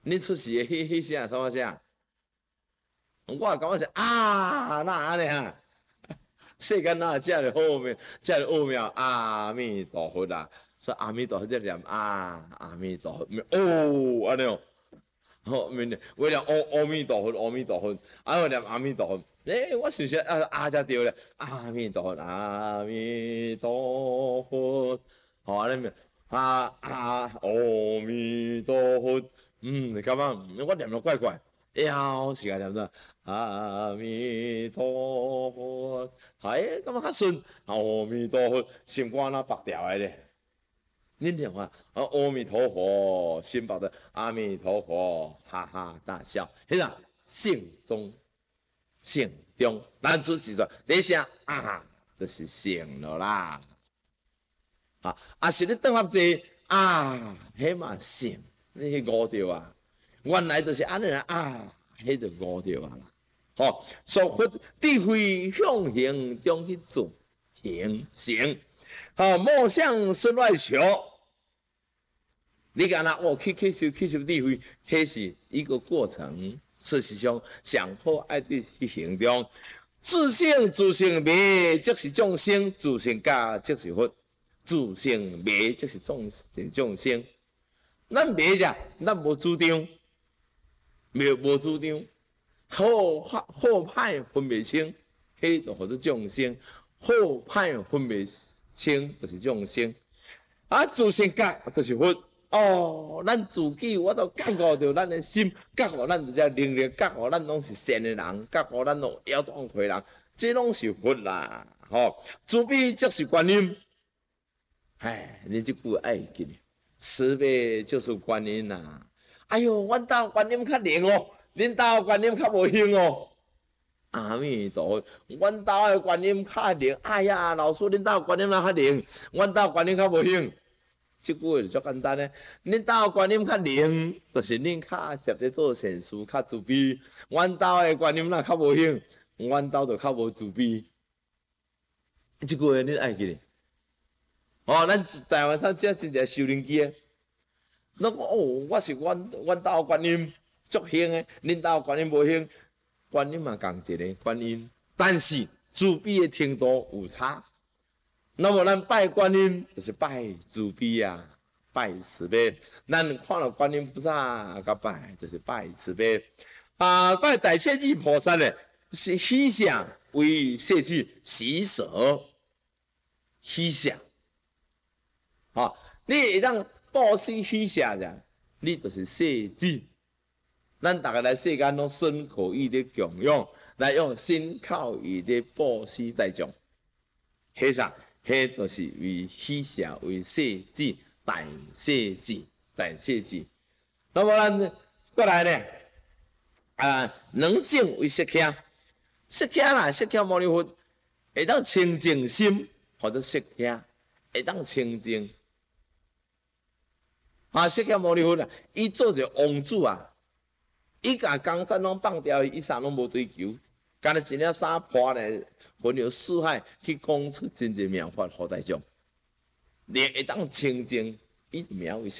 恁出世的迄声什么声？我感觉是啊，那安尼啊，世间哪有遮个好命，遮个奥妙？阿弥陀佛啦！所以阿弥陀佛在念啊，阿弥陀佛，哦，安尼哦。好，明年为了阿弥陀佛，阿弥陀佛，我念阿弥陀佛。我想说才对咧，阿弥陀佛，阿弥陀佛，好安尼阿弥陀佛，你感觉我念得怪怪，是个念得阿弥陀佛，感觉较顺，阿弥陀佛，心肝哪白调的咧。恁听话，阿弥陀佛，心保的阿弥陀佛，哈哈大笑。迄个性中咱出时说第一声啊，就是性了啦。是你转合济啊，迄嘛性，你去误着啊。原来就是安尼啊，迄就误着啊啦。所佛智慧向行中去做行。莫向身外求。你讲去修智慧，这是一个过程。事实上，上好爱去行中，自性灭，即是众生；自性教，即是佛；自性灭，即是众生。咱灭者，咱无主张，无主张，好歹分袂清，迄就叫做众生；好歹分袂清，就是众生。自性觉就是佛。咱自己我都觉悟着咱的心，觉悟咱这能力，觉悟咱拢是善的人，觉悟咱拢腰壮腿人，这拢是佛啦。慈悲即是观音。你这句爱记，慈悲就是观音啦。哎呦，阮兜观音较灵哦，恁兜观音较无灵哦。阿弥陀佛，阮兜的观音较灵。哎呀，老师，恁兜观音哪较灵？阮兜观音较无灵。这句话就足简单咧，恁兜观音较灵，就是恁较接在做善事，较慈悲。阮兜的观音若较无灵，阮兜就较无慈悲。这句话恁爱记咧。咱台湾这真正修灵机啊！那我是阮兜观音足灵的，恁兜观音无灵，观音嘛共一个观音，但是慈悲的程度有差。那么咱拜观音就是拜慈悲啊，拜慈悲。咱看到观音菩萨，甲拜就是拜慈悲。拜大势至菩萨呢，是喜舍为势至喜舍，喜舍。你会当布施喜舍者，你就是势至。咱大家来世间拢身口意的供养，来用心口意的布施大众，迄啥？迄就是为喜舍为势至，大势至。那么咱过来呢？能静为释迦，释迦牟尼佛会当清净心，或者释迦会当清净。释迦牟尼佛伊做一个王子啊，伊甲江山拢放掉，伊啥拢无追求。干了一领衫破呢，环游四海去讲出真济妙法，互大众，你会当清净，伊名为。